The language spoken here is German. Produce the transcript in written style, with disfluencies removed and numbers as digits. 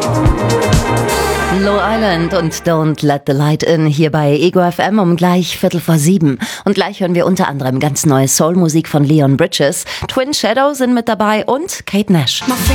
Low Island und Don't Let the Light In hier bei Ego FM um gleich 6:45. Und gleich hören wir unter anderem ganz neue Soul-Musik von Leon Bridges. Twin Shadow sind mit dabei und Kate Nash.